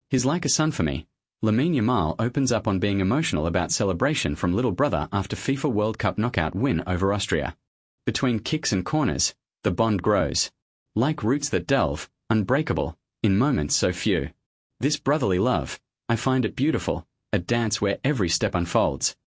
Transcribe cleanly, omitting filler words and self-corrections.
He's like a son for me. Lamine Yamal opens up on being emotional about celebration from little brother after FIFA World Cup knockout win over Austria. Between kicks and corners, the bond grows. Like roots that delve, unbreakable, in moments so few. This brotherly love, I find it beautiful, a dance where every step unfolds.